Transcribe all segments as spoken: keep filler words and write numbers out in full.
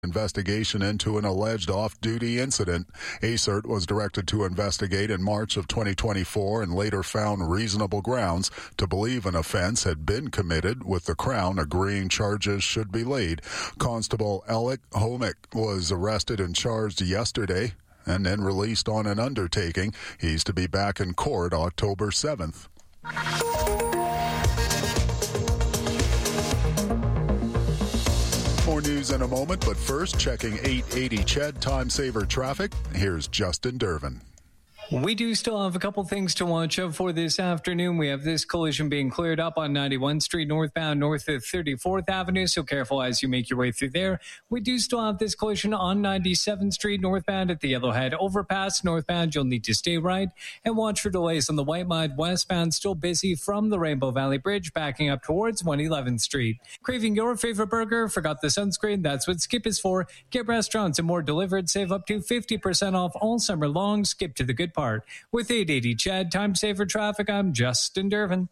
investigation into an alleged off-duty incident. A C E R T was directed to investigate in March of twenty twenty-four and later found reasonable grounds to believe an offense had been committed, with the Crown agreeing charges should be laid. Constable Alec Homick was arrested and charged yesterday and then released on an undertaking. He's to be back in court October seventh. More news in a moment, but first, checking eight eighty C H E D Time Saver traffic. Here's Justin Dervin. We do still have a couple things to watch out for this afternoon. We have this collision being cleared up on ninety-one Street northbound north of thirty-fourth Avenue, so careful as you make your way through there. We do still have this collision on ninety-seventh Street northbound at the Yellowhead Overpass. Northbound, you'll need to stay right and watch for delays on the White Mud westbound. Still busy from the Rainbow Valley Bridge backing up towards one eleventh Street. Craving your favorite burger? Forgot the sunscreen? That's what Skip is for. Get restaurants and more delivered. Save up to fifty percent off all summer long. Skip to the good part. With eight eighty C H E D Time Saver Traffic, I'm Justin Dervin.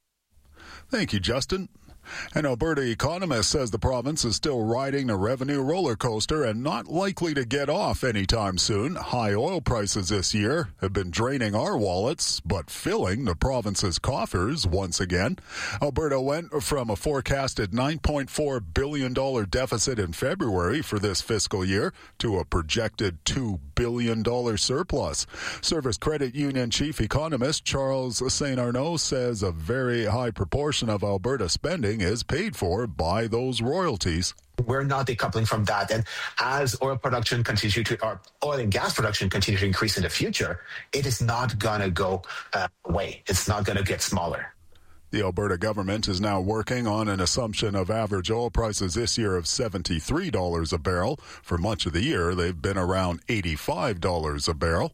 Thank you, Justin. An Alberta economist says the province is still riding a revenue roller coaster and not likely to get off anytime soon. High oil prices this year have been draining our wallets, but filling the province's coffers once again. Alberta went from a forecasted nine point four billion dollars deficit in February for this fiscal year to a projected two billion dollars surplus. Service Credit Union chief economist Charles Saint Arnaud says a very high proportion of Alberta spending is paid for by those royalties. We're not decoupling from that. And as oil production continues to, or oil and gas production continue to increase in the future, it is not going to go uh, away. It's not going to get smaller. The Alberta government is now working on an assumption of average oil prices this year of seventy-three dollars a barrel. For much of the year, they've been around eighty-five dollars a barrel.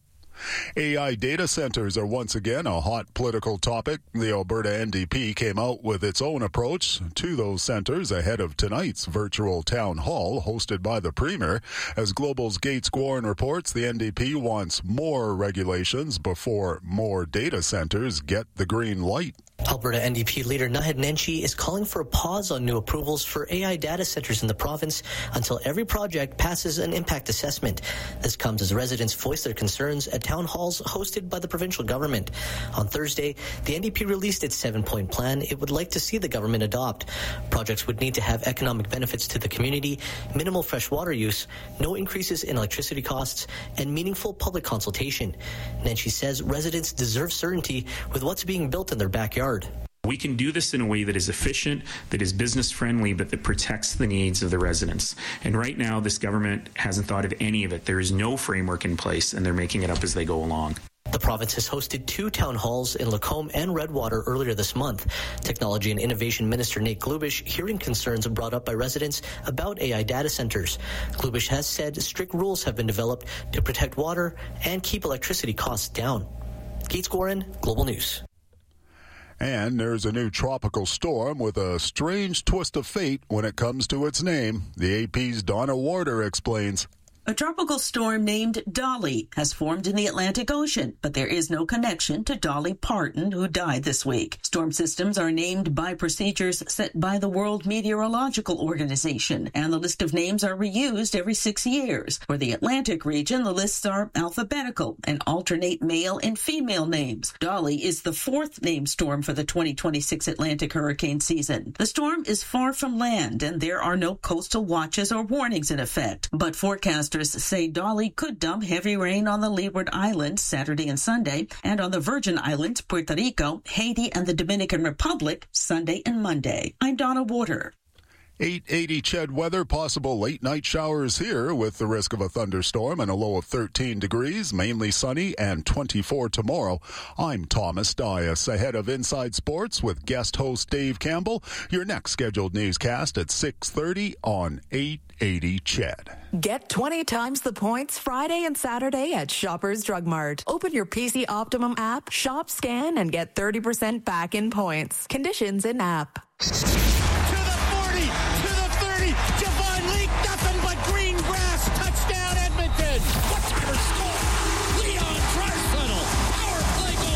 A I data centers are once again a hot political topic. The Alberta N D P came out with its own approach to those centers ahead of tonight's virtual town hall hosted by the Premier. As Global's Gates Gwarren reports, the N D P wants more regulations before more data centers get the green light. Alberta N D P leader Naheed Nenshi is calling for a pause on new approvals for A I data centers in the province until every project passes an impact assessment. This comes as residents voice their concerns at town halls hosted by the provincial government. On Thursday, the N D P released its seven-point plan it would like to see the government adopt. Projects would need to have economic benefits to the community, minimal fresh water use, no increases in electricity costs, and meaningful public consultation. Nenshi says residents deserve certainty with what's being built in their backyard. We can do this in a way that is efficient, that is business friendly, but that protects the needs of the residents. And right now, this government hasn't thought of any of it. There is no framework in place, and they're making it up as they go along. The province has hosted two town halls in Lacombe and Redwater earlier this month. Technology and Innovation Minister Nate Glubish hearing concerns brought up by residents about A I data centers. Glubish has said strict rules have been developed to protect water and keep electricity costs down. Gates Gwarren, Global News. And there's a new tropical storm with a strange twist of fate when it comes to its name. The A P's Donna Warder explains. A tropical storm named Dolly has formed in the Atlantic Ocean, but there is no connection to Dolly Parton, who died this week. Storm systems are named by procedures set by the World Meteorological Organization, and the list of names are reused every six years. For the Atlantic region, the lists are alphabetical and alternate male and female names. Dolly is the fourth named storm for the twenty twenty-six Atlantic hurricane season. The storm is far from land, and there are no coastal watches or warnings in effect, but forecasters say Dolly could dump heavy rain on the Leeward Islands Saturday and Sunday, and on the Virgin Islands, Puerto Rico, Haiti, and the Dominican Republic Sunday and Monday. I'm Donna Warder. eight eighty C H E D weather, possible late-night showers here with the risk of a thunderstorm and a low of thirteen degrees, mainly sunny, and twenty-four tomorrow. I'm Thomas Dias, ahead of Inside Sports with guest host Dave Campbell. Your next scheduled newscast at six thirty on eight eighty C H E D. Get twenty times the points Friday and Saturday at Shoppers Drug Mart. Open your P C Optimum app, shop, scan, and get thirty percent back in points. Conditions in app.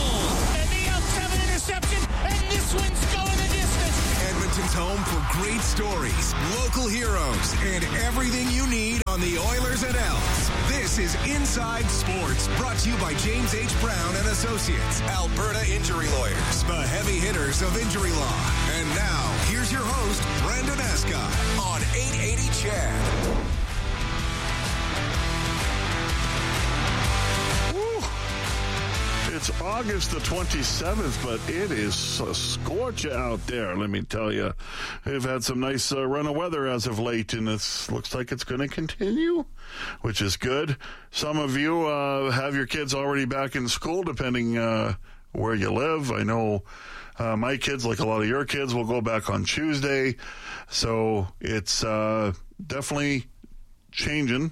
Home for great stories, local heroes, and everything you need on the Oilers and Elks. This is Inside Sports, brought to you by James H. Brown and Associates, Alberta Injury Lawyers, the heavy hitters of injury law. And now, here's your host, Brandon Escott, on eight eighty C H E D. It's August the twenty-seventh, but it is a scorch out there, let me tell you. We've had some nice uh, run of weather as of late, and it looks like it's going to continue, which is good. Some of you uh, have your kids already back in school, depending uh, where you live. I know uh, my kids, like a lot of your kids, will go back on Tuesday, so it's uh, definitely changing.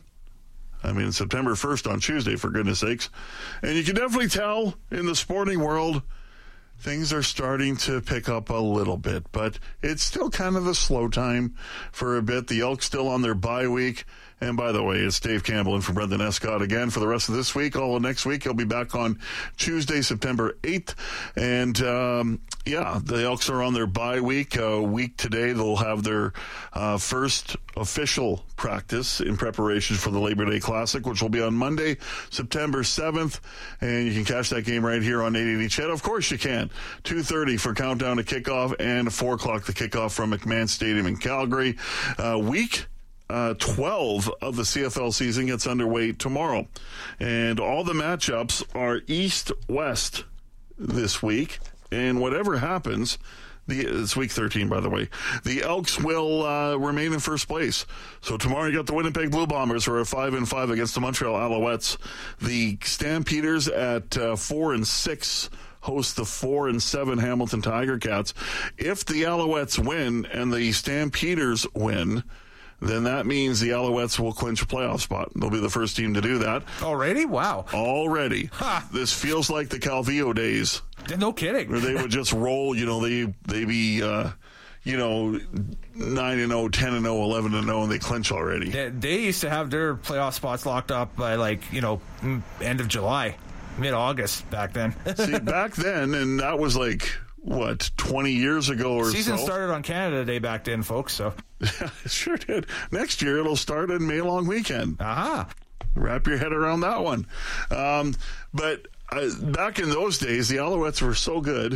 I mean, September first on Tuesday, for goodness sakes. And you can definitely tell in the sporting world, things are starting to pick up a little bit. But it's still kind of a slow time for a bit. The Elks still on their bye week. And by the way, it's Dave Campbell in for Brendan Escott again for the rest of this week. All of next week, he'll be back on Tuesday, September eighth. And, um, yeah, the Elks are on their bye week. A week today, they'll have their uh, first official practice in preparation for the Labor Day Classic, which will be on Monday, September seventh. And you can catch that game right here on eight eighty C H E D. Of course you can. two thirty for countdown to kickoff and four o'clock the kickoff from McMahon Stadium in Calgary. Uh, week Uh, twelve of the C F L season gets underway tomorrow. And all the matchups are east-west this week. And whatever happens, the, it's week thirteen, by the way, the Elks will uh, remain in first place. So tomorrow you got the Winnipeg Blue Bombers, who are five and five against the Montreal Alouettes. The Stampeders at uh, four and six host the four and seven Hamilton Tiger Cats. If the Alouettes win and the Stampeders win, then that means the Alouettes will clinch a playoff spot. They'll be the first team to do that. Already? Wow. Already. Ha. This feels like the Calvillo days. No kidding. Where they would just roll, you know, they they be, uh, you know, nine and oh, ten and oh, eleven and oh, and they clinch already. They, they used to have their playoff spots locked up by, like, you know, end of July, mid-August back then. See, back then, and that was like, what, twenty years ago or so? Season started on Canada Day back then, folks, so. Yeah, it sure did. Next year, it'll start in May long weekend. Aha. Wrap your head around that one. Um, but uh, back in those days, the Alouettes were so good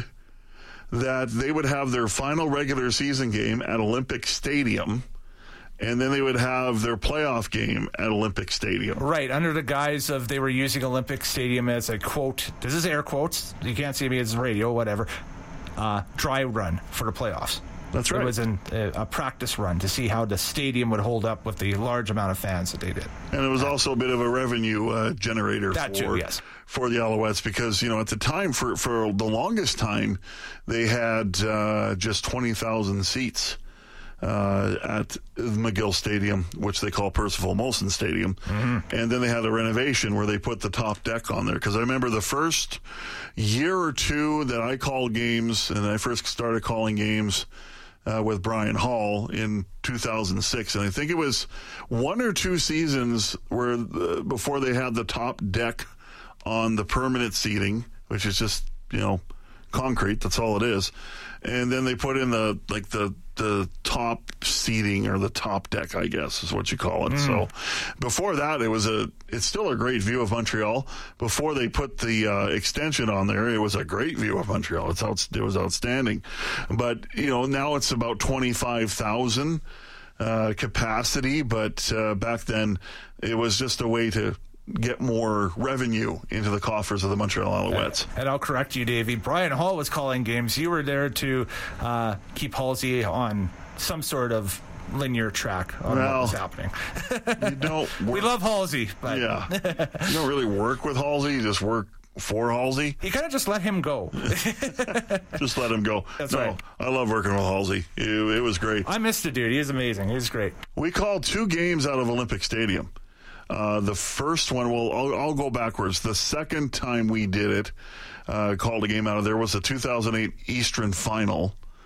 that they would have their final regular season game at Olympic Stadium, and then they would have their playoff game at Olympic Stadium. Right, under the guise of they were using Olympic Stadium as a, quote, this is air quotes, you can't see me, it's radio, whatever, uh, dry run for the playoffs. That's right. It was an, a, a practice run to see how the stadium would hold up with the large amount of fans that they did. And it was also a bit of a revenue uh, generator that for, too, yes. for the Alouettes because, you know, at the time, for, for the longest time, they had uh, just twenty thousand seats uh, at McGill Stadium, which they call Percival Molson Stadium. Mm-hmm. And then they had a renovation where they put the top deck on there. Because I remember the first year or two that I called games, and I first started calling games Uh, with Brian Hall in two thousand six, and I think it was one or two seasons where the, before they had the top deck on the permanent seating, which is just, you know, concrete. That's all it is. And then they put in the like the the top seating or the top deck, I guess is what you call it. Mm. So before that, it was a it's still a great view of Montreal. Before they put the uh, extension on there, it was a great view of Montreal. It's out, it was outstanding. But you know, now it's about twenty-five thousand uh, capacity. But uh, back then, it was just a way to get more revenue into the coffers of the Montreal Alouettes. And, and I'll correct you, Davey. Brian Hall was calling games. You were there to uh, keep Halsey on some sort of linear track on well, what was happening. You don't work, we love Halsey, but yeah, you don't really work with Halsey. You just work for Halsey. You kind of just let him go. Just let him go. That's no, right. I love working with Halsey. It, it was great. I missed the dude. He was amazing. He was great. We called two games out of Olympic Stadium. Uh, the first one, well, I'll, I'll go backwards. The second time we did it, uh, called a game out of there was the two thousand eight Eastern Final.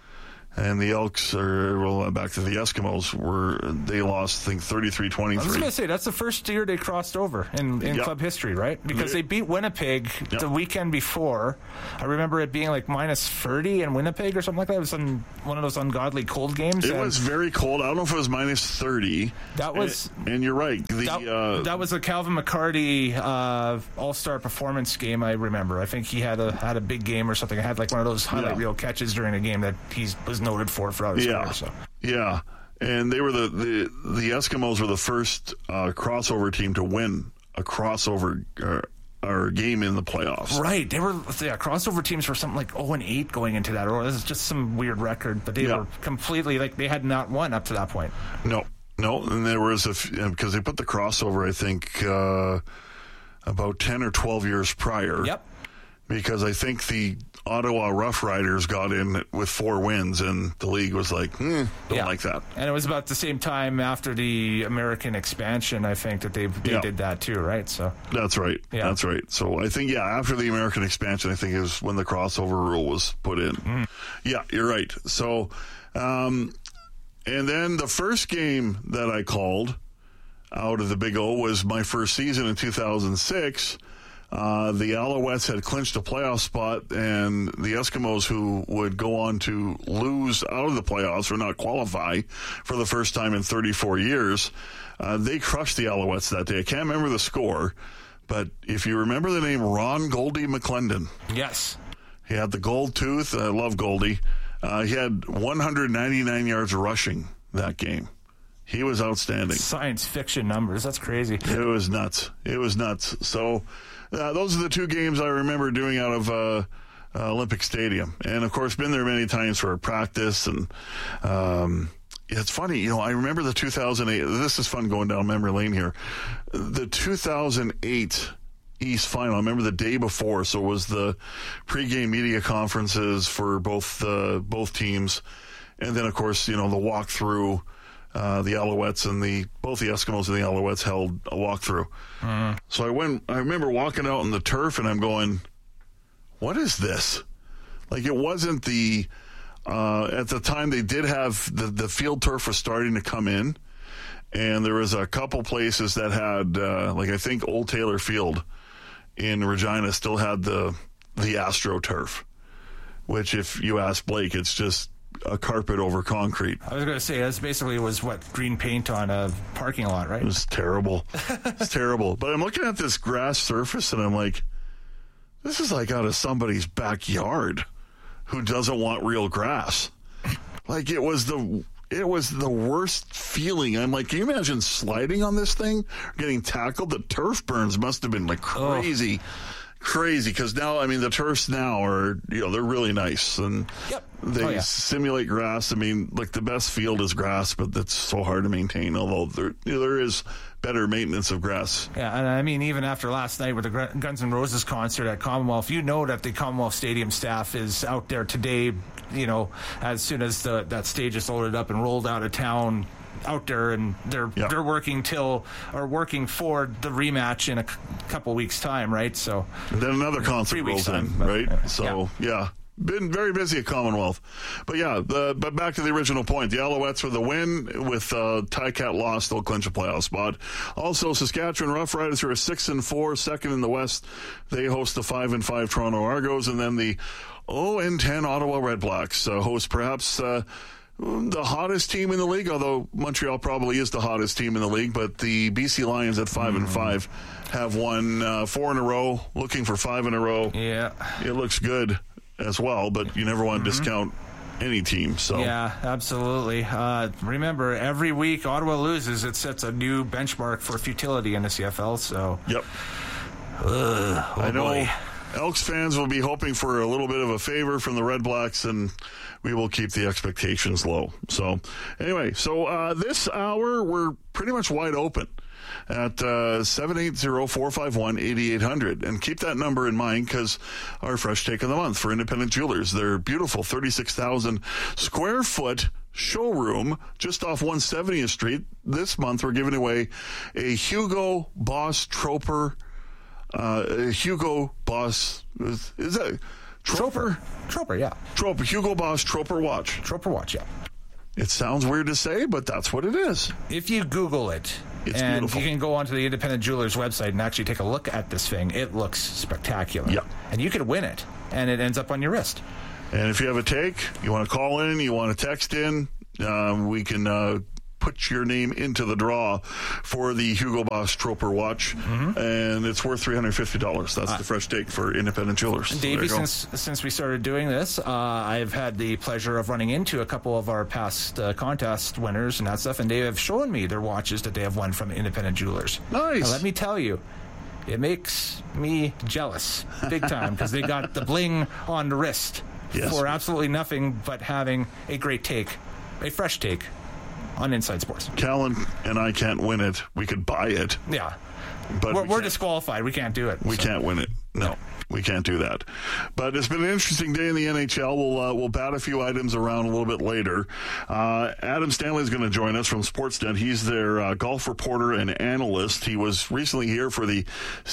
And the Elks, or well, back to the Eskimos, were they lost, I think, thirty-three twenty-three. I was going to say, that's the first year they crossed over in, in yep. club history, right? Because they beat Winnipeg yep. the weekend before. I remember it being like minus thirty in Winnipeg or something like that. It was in one of those ungodly cold games. It was very cold. I don't know if it was minus thirty. That was... And, and you're right. The, that, uh, that was a Calvin McCarty uh, all-star performance game, I remember. I think he had a had a big game or something. I had like one of those highlight yeah. reel catches during a game that he was noted for throughout his yeah. career. So. Yeah. And they were the, the, the Eskimos were the first uh, crossover team to win a crossover uh, or game in the playoffs. Right. They were, yeah, crossover teams were something like oh and eight going into that. Or this is just some weird record, but they yeah. were completely, like, they had not won up to that point. No. No. And there was a, because they put the crossover, I think, uh, about ten or twelve years prior. Yep. Because I think the Ottawa Rough Riders got in with four wins, and the league was like, hmm, don't yeah. like that. And it was about the same time after the American expansion, I think, that they they yeah. did that too, right? So That's right. Yeah. That's right. So I think, yeah, after the American expansion, I think it was when the crossover rule was put in. Mm. Yeah, you're right. So, um, and then the first game that I called out of the Big O was my first season in two thousand six. Uh, the Alouettes had clinched a playoff spot, and the Eskimos, who would go on to lose out of the playoffs or not qualify for the first time in thirty-four years, uh, they crushed the Alouettes that day. I can't remember the score, but if you remember the name Ron Goldie McClendon. Yes. He had the gold tooth. I love Goldie. Uh, he had one hundred ninety-nine yards rushing that game. He was outstanding. Science fiction numbers. That's crazy. It was nuts. It was nuts. So uh, those are the two games I remember doing out of uh, uh, Olympic Stadium. And, of course, been there many times for practice. And um, it's funny, you know, I remember the two thousand eight. This is fun going down memory lane here. The two thousand eight East Final, I remember the day before. So it was the pregame media conferences for both uh, both teams. And then, of course, you know, the walkthrough. Uh, the Alouettes and the both the Eskimos and the Alouettes held a walkthrough. Mm. So I went. I remember walking out on the turf, and I'm going, "What is this?" Like, it wasn't the. Uh, at the time, they did have the the field turf was starting to come in, and there was a couple places that had, uh, like I think Old Taylor Field in Regina still had the the AstroTurf, which, if you ask Blake, it's just a carpet over concrete. I was going to say, that's basically was what green paint on a parking lot, right? It was terrible. It's terrible. But I'm looking at this grass surface and I'm like, this is like out of somebody's backyard who doesn't want real grass. Like, it was the it was the worst feeling. I'm like, can you imagine sliding on this thing, getting tackled? The turf burns must have been like crazy. Oh. Crazy, because now, I mean, the turfs now are, you know, they're really nice, and yep. they oh, yeah. simulate grass. I mean, like, the best field is grass, but that's so hard to maintain, although there, you know, there is better maintenance of grass. Yeah, and I mean, even after last night with the Guns N' Roses concert at Commonwealth, you know that the Commonwealth Stadium staff is out there today, you know, as soon as the, that stage is loaded up and rolled out of town, out there, and they're yep. they're working till or working for the rematch in a c- couple weeks time, right? So and then another concert rolls in, time, but, right? Uh, so yeah. yeah, been very busy at Commonwealth, but yeah. The, but back to the original point: the Alouettes with the win, with uh, Ticat loss, they'll clinch a playoff spot. Also, Saskatchewan Roughriders are a six and four, second in the West. They host the five and five Toronto Argos, and then the zero and ten Ottawa Redblacks uh, host perhaps. Uh, the hottest team in the league, although Montreal probably is the hottest team in the league, but the B C Lions at five mm. and five have won uh, four in a row, looking for five in a row. Yeah. It looks good as well, but you never want to mm-hmm. discount any team. So yeah, absolutely. Uh, remember, every week Ottawa loses, it sets a new benchmark for futility in the C F L. So yep. Ugh, oh I know. Boy. Elks fans will be hoping for a little bit of a favor from the Redblacks, and we will keep the expectations low. So anyway, so uh, this hour we're pretty much wide open at uh, seven eight zero, four five one, eight eight zero zero. And keep that number in mind, because our fresh take of the month for Independent Jewelers, their beautiful thirty-six thousand square foot showroom just off one hundred seventieth Street. This month we're giving away a Hugo Boss Troper Uh, Hugo Boss, is that Troper? Troper, yeah. Troper, Hugo Boss Troper watch. Troper watch, yeah. It sounds weird to say, but that's what it is. If you Google it, it's and beautiful. You can go onto the Independent Jewelers website and actually take a look at this thing. It looks spectacular. Yeah. And you could win it, and it ends up on your wrist. And if you have a take, you want to call in, you want to text in, um, we can uh, put your name into the draw for the Hugo Boss Troper watch, mm-hmm. and it's worth three hundred fifty dollars. That's uh, the fresh take for Independent Jewelers. So Davey, since since we started doing this, uh, I've had the pleasure of running into a couple of our past uh, contest winners and that stuff, and they have shown me their watches that they have won from Independent Jewelers. Nice. Now, let me tell you, it makes me jealous big time because they got the bling on the wrist. Yes. For absolutely nothing but having a great take, a fresh take on Inside Sports. Callan and I can't win it. We could buy it. Yeah. But we're, we we're disqualified. We can't do it. We so. can't win it. No, we can't do that. But it's been an interesting day in the N H L. We'll uh, we'll bat a few items around a little bit later. Uh, Adam Stanley is going to join us from Sportsnet. He's their uh, golf reporter and analyst. He was recently here for the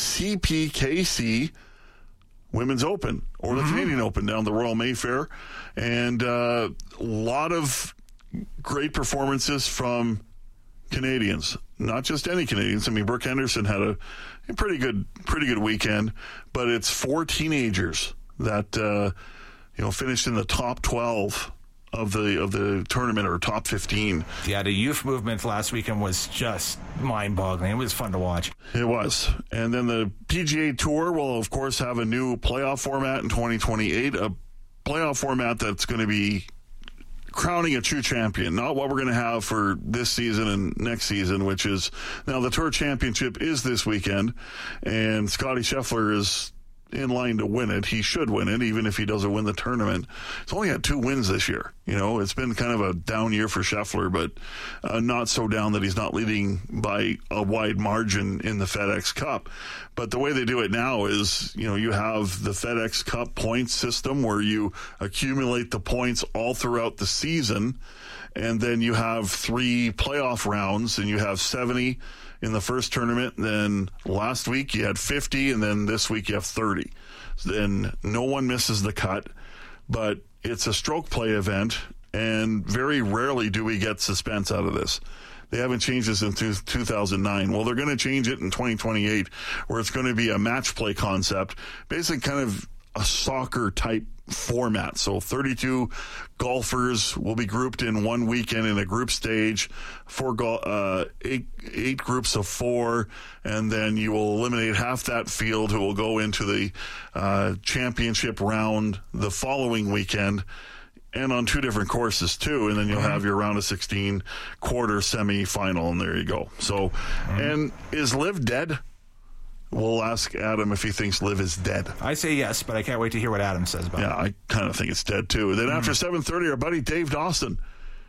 C P K C Women's Open, or the mm-hmm. Canadian Open down the Royal Mayfair, and uh, a lot of great performances from Canadians, not just any Canadians. I mean, Brooke Henderson had a, a pretty good, pretty good weekend, but it's four teenagers that uh, you know finished in the top twelve of the of the tournament, or top fifteen. Yeah, the youth movement last weekend was just mind-boggling. It was fun to watch. It was. And then the P G A Tour will, of course, have a new playoff format in twenty twenty-eight, a playoff format that's going to be crowning a true champion, not what we're going to have for this season and next season, which is, now the Tour Championship is this weekend, and Scottie Scheffler is in line to win it. He should win it, even if he doesn't win the tournament. He's only had two wins this year. You know, it's been kind of a down year for Scheffler, but uh, not so down that he's not leading by a wide margin in the FedEx Cup. But the way they do it now is, you know, you have the FedEx Cup points system where you accumulate the points all throughout the season, and then you have three playoff rounds, and you have seventy in the first tournament. Then last week you had fifty, and then this week you have thirty. Then no one misses the cut, but it's a stroke play event, and very rarely do we get suspense out of this. They haven't changed this in two thousand nine. Well, they're going to change it in twenty twenty-eight, where it's going to be a match play concept, basically kind of a soccer type format. So thirty-two golfers will be grouped in one weekend in a group stage, four go- uh, eight, eight groups of four, and then you will eliminate half that field who will go into the uh, championship round the following weekend, and on two different courses too, and then you'll mm-hmm. have your round of sixteen, quarter, semi-final, and there you go. So, mm-hmm. and is Liv dead? We'll ask Adam if he thinks Liv is dead. I say yes, but I can't wait to hear what Adam says about yeah, it. Yeah, I kind of think it's dead, too. Then mm. after seven thirty, our buddy Dave Dawson,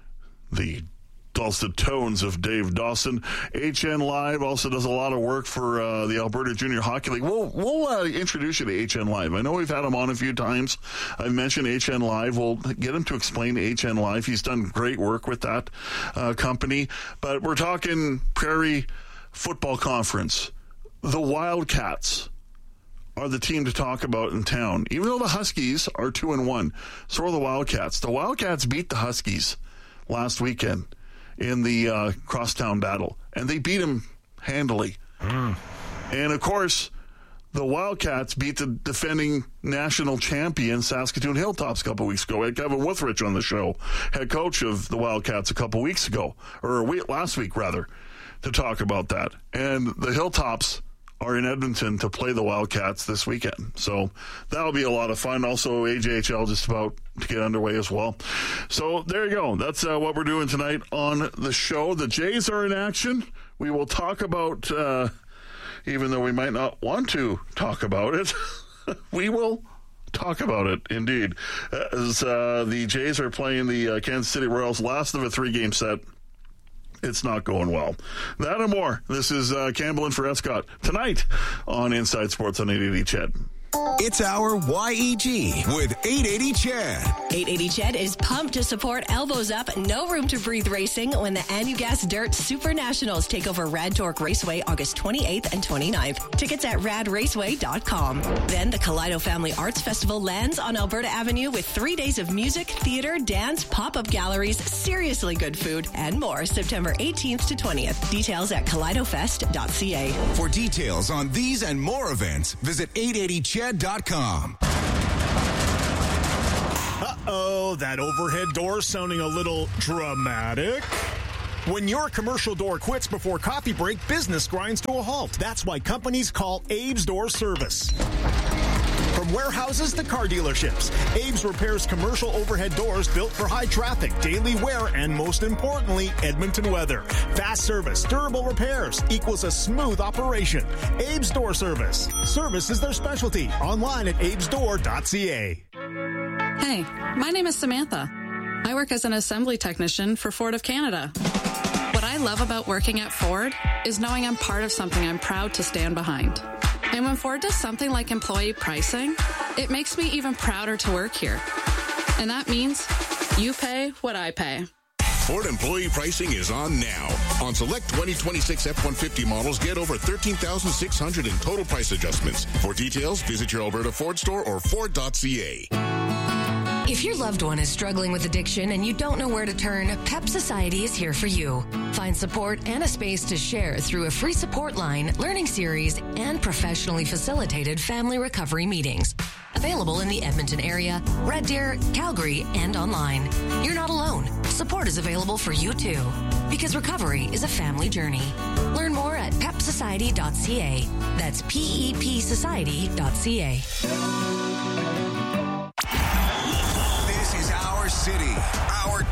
the dulcet tones of Dave Dawson. H N Live also does a lot of work for uh, the Alberta Junior Hockey League. We'll, we'll uh, introduce you to H N Live. I know we've had him on a few times. I've mentioned H N Live. We'll get him to explain H N Live. He's done great work with that uh, company. But we're talking Prairie Football Conference. The Wildcats are the team to talk about in town. Even though the Huskies are two and one, so are the Wildcats. The Wildcats beat the Huskies last weekend in the uh, crosstown battle, and they beat them handily. Mm. And of course, the Wildcats beat the defending national champion Saskatoon Hilltops a couple weeks ago. We had Kevin Withrich on the show, head coach of the Wildcats, a couple weeks ago, or a week, last week rather, to talk about that. And the Hilltops are in Edmonton to play the Wildcats this weekend. So that'll be a lot of fun. Also, A J H L just about to get underway as well. So there you go. That's uh, what we're doing tonight on the show. The Jays are in action. We will talk about, uh, even though we might not want to talk about it, we will talk about it, indeed. As uh, the Jays are playing the uh, Kansas City Royals, last of a three-game set. It's not going well. That and more. This is uh, Campbell and for Escott tonight on Inside Sports on eight eighty C H E D. It's our Y E G with eight eighty Chad. eight eighty Ched is pumped to support Elbows Up, No Room to Breathe Racing when the Anugas Dirt Super Nationals take over Rad Torque Raceway August twenty-eighth and twenty-ninth. Tickets at rad raceway dot com. Then the Kaleido Family Arts Festival lands on Alberta Avenue with three days of music, theater, dance, pop-up galleries, seriously good food, and more September eighteenth to twentieth. Details at kaleido fest dot c a. For details on these and more events, visit eight eighty ched dot com. Uh-oh, that overhead door sounding a little dramatic. When your commercial door quits before coffee break, business grinds to a halt. That's why companies call Abe's Door Service. From warehouses to car dealerships, Abe's repairs commercial overhead doors built for high traffic, daily wear, and most importantly, Edmonton weather. Fast service, durable repairs equals a smooth operation. Abe's Door Service. Service is their specialty. Online at abes door dot c a. Hey, my name is Samantha. I work as an assembly technician for Ford of Canada. What I love about working at Ford is knowing I'm part of something I'm proud to stand behind. And when Ford does something like employee pricing, it makes me even prouder to work here. And that means you pay what I pay. Ford employee pricing is on now. On select twenty twenty-six F one fifty models, get over thirteen thousand six hundred dollars in total price adjustments. For details, visit your Alberta Ford store or ford dot c a. If your loved one is struggling with addiction and you don't know where to turn, Pep Society is here for you. Find support and a space to share through a free support line, learning series, and professionally facilitated family recovery meetings. Available in the Edmonton area, Red Deer, Calgary, and online. You're not alone. Support is available for you too. Because recovery is a family journey. Learn more at pep society dot c a. That's P E P society dot c a. This is our city, our